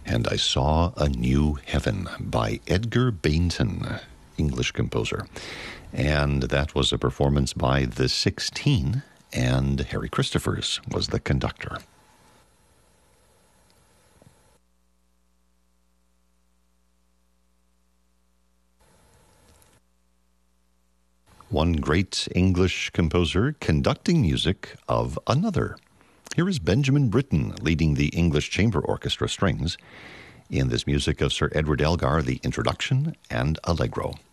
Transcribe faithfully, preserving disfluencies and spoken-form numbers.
And I Saw a New Heaven by Edgar Bainton, English composer. And that was a performance by the sixteen, and Harry Christophers was the conductor. One great English composer conducting music of another. Here is Benjamin Britten leading the English Chamber Orchestra strings in this music of Sir Edward Elgar, the introduction and allegro.